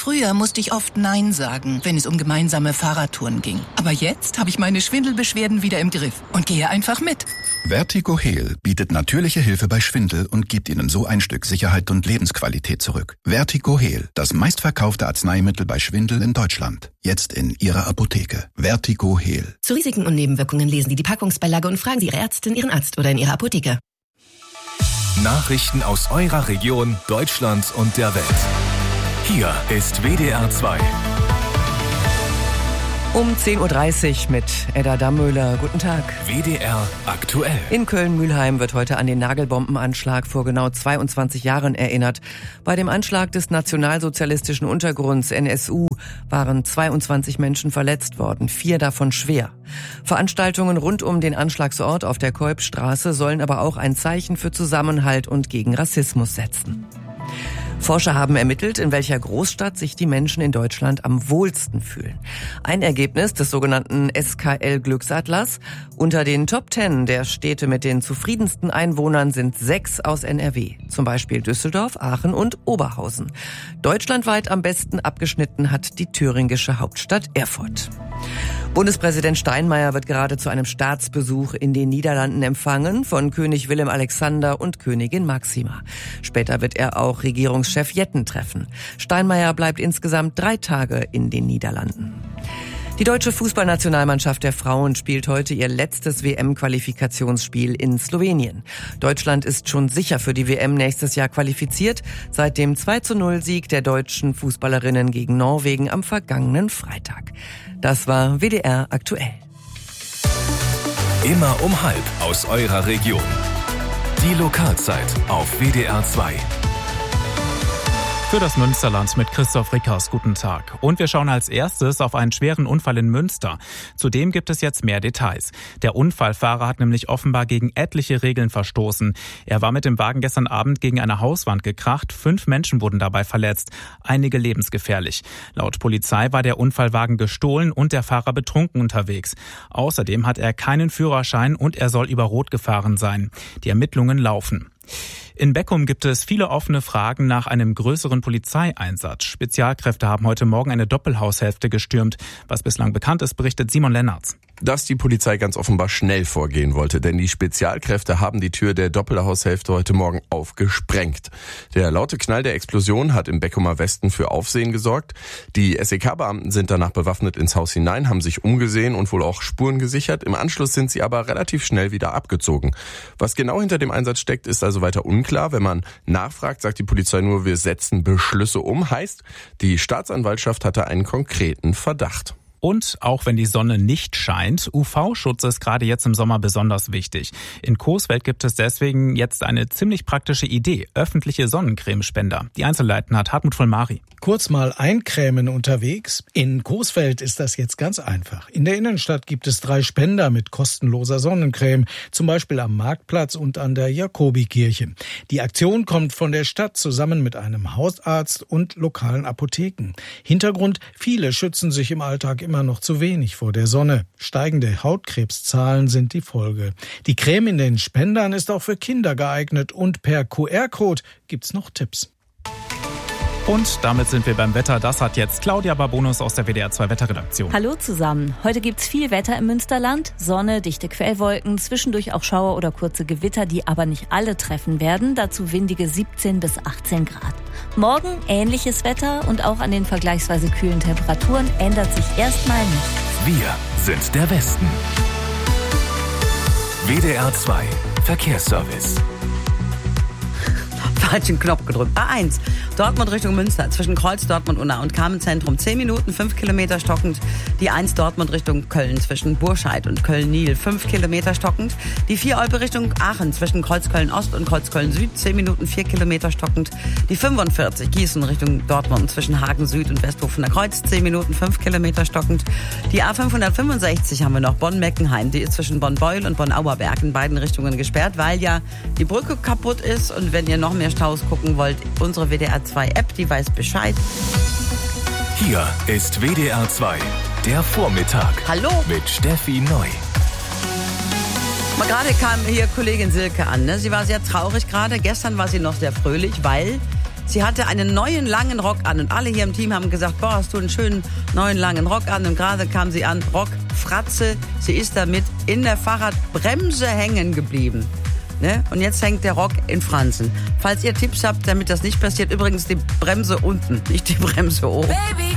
Früher musste ich oft Nein sagen, wenn es um gemeinsame Fahrradtouren ging. Aber jetzt habe ich meine Schwindelbeschwerden wieder im Griff und gehe einfach mit. Vertigo-Heal bietet natürliche Hilfe bei Schwindel und gibt Ihnen so ein Stück Sicherheit und Lebensqualität zurück. Vertigo-Heal, das meistverkaufte Arzneimittel bei Schwindel in Deutschland. Jetzt in Ihrer Apotheke. Vertigo-Heal. Zu Risiken und Nebenwirkungen lesen Sie die Packungsbeilage und fragen Sie Ihre Ärztin, Ihren Arzt oder in Ihrer Apotheke. Nachrichten aus eurer Region, Deutschland und der Welt. Hier ist WDR 2. Um 10.30 Uhr mit Edda Dammöhler. Guten Tag. WDR aktuell. In Köln-Mülheim wird heute an den Nagelbombenanschlag vor genau 22 Jahren erinnert. Bei dem Anschlag des nationalsozialistischen Untergrunds NSU waren 22 Menschen verletzt worden, 4 davon schwer. Veranstaltungen rund um den Anschlagsort auf der Kolbstraße sollen aber auch ein Zeichen für Zusammenhalt und gegen Rassismus setzen. Forscher haben ermittelt, in welcher Großstadt sich die Menschen in Deutschland am wohlsten fühlen. Ein Ergebnis des sogenannten SKL-Glücksatlas: Unter den Top 10 der Städte mit den zufriedensten Einwohnern sind 6 aus NRW. Zum Beispiel Düsseldorf, Aachen und Oberhausen. Deutschlandweit am besten abgeschnitten hat die thüringische Hauptstadt Erfurt. Bundespräsident Steinmeier wird gerade zu einem Staatsbesuch in den Niederlanden empfangen von König Willem Alexander und Königin Máxima. Später wird er auch Regierungschef Jetten treffen. Steinmeier bleibt insgesamt 3 Tage in den Niederlanden. Die deutsche Fußballnationalmannschaft der Frauen spielt heute ihr letztes WM-Qualifikationsspiel in Slowenien. Deutschland ist schon sicher für die WM nächstes Jahr qualifiziert, seit dem 2:0-Sieg der deutschen Fußballerinnen gegen Norwegen am vergangenen Freitag. Das war WDR aktuell. Immer um 12:30 aus eurer Region. Die Lokalzeit auf WDR 2. Für das Münsterland mit Christoph Rickers. Guten Tag. Und wir schauen als erstes auf einen schweren Unfall in Münster. Zudem gibt es jetzt mehr Details. Der Unfallfahrer hat nämlich offenbar gegen etliche Regeln verstoßen. Er war mit dem Wagen gestern Abend gegen eine Hauswand gekracht. 5 Menschen wurden dabei verletzt, einige lebensgefährlich. Laut Polizei war der Unfallwagen gestohlen und der Fahrer betrunken unterwegs. Außerdem hat er keinen Führerschein und er soll über Rot gefahren sein. Die Ermittlungen laufen. In Beckum gibt es viele offene Fragen nach einem größeren Polizeieinsatz. Spezialkräfte haben heute Morgen eine Doppelhaushälfte gestürmt. Was bislang bekannt ist, berichtet Simon Lennartz. Dass die Polizei ganz offenbar schnell vorgehen wollte, denn die Spezialkräfte haben die Tür der Doppelhaushälfte heute Morgen aufgesprengt. Der laute Knall der Explosion hat im Beckumer Westen für Aufsehen gesorgt. Die SEK-Beamten sind danach bewaffnet ins Haus hinein, haben sich umgesehen und wohl auch Spuren gesichert. Im Anschluss sind sie aber relativ schnell wieder abgezogen. Was genau hinter dem Einsatz steckt, ist also weiter unklar. Wenn man nachfragt, sagt die Polizei nur, wir setzen Beschlüsse um. Heißt, die Staatsanwaltschaft hatte einen konkreten Verdacht. Und auch wenn die Sonne nicht scheint, UV-Schutz ist gerade jetzt im Sommer besonders wichtig. In Coesfeld gibt es deswegen jetzt eine ziemlich praktische Idee: öffentliche Sonnencremespender. Die Einzelheiten hat Hartmut Vollmari. Kurz mal eincremen unterwegs. In Coesfeld ist das jetzt ganz einfach. In der Innenstadt gibt es 3 Spender mit kostenloser Sonnencreme, zum Beispiel am Marktplatz und an der Jakobikirche. Die Aktion kommt von der Stadt zusammen mit einem Hausarzt und lokalen Apotheken. Hintergrund: viele schützen sich im Alltag immer noch zu wenig vor der Sonne. Steigende Hautkrebszahlen sind die Folge. Die Creme in den Spendern ist auch für Kinder geeignet und per QR-Code gibt's noch Tipps. Und damit sind wir beim Wetter. Das hat jetzt Claudia Barbonus aus der WDR 2 Wetterredaktion. Hallo zusammen. Heute gibt's viel Wetter im Münsterland. Sonne, dichte Quellwolken, zwischendurch auch Schauer oder kurze Gewitter, die aber nicht alle treffen werden. Dazu windige 17 bis 18 Grad. Morgen ähnliches Wetter und auch an den vergleichsweise kühlen Temperaturen ändert sich erstmal nichts. Wir sind der Westen. WDR 2 Verkehrsservice. Falschen Knopf gedrückt. A1, Dortmund Richtung Münster, zwischen Kreuz, Dortmund, Unna und Kamenz-Zentrum 10 Minuten, 5 Kilometer stockend. Die 1 Dortmund Richtung Köln, zwischen Burscheid und Köln-Nil, 5 Kilometer stockend. Die 4 Olpe Richtung Aachen, zwischen Kreuzköln-Ost und Kreuzköln-Süd, 10 Minuten, 4 Kilometer stockend. Die 45 Gießen Richtung Dortmund, zwischen Hagen-Süd und Westhofener Kreuz, 10 Minuten, 5 Kilometer stockend. Die A565 haben wir noch, Bonn-Meckenheim, die ist zwischen Bonn-Beuel und Bonn-Auerberg in beiden Richtungen gesperrt, weil ja die Brücke kaputt ist. Und wenn ihr noch mehr Staus gucken wollt, unsere WDR 2 App, die weiß Bescheid. Hier ist WDR 2, der Vormittag. Hallo. Mit Steffi Neu. Mal gerade kam hier Kollegin Silke an. Ne? Sie war sehr traurig gerade. Gestern war sie noch sehr fröhlich, weil Sie hatte einen neuen langen Rock an und alle hier im Team haben gesagt, boah, hast du einen schönen neuen langen Rock an. Und gerade kam sie an, Rockfratze. Sie ist damit in der Fahrradbremse hängen geblieben. Ne? Und jetzt hängt der Rock in Fransen. Falls ihr Tipps habt, damit das nicht passiert, übrigens die Bremse unten, nicht die Bremse oben. Baby.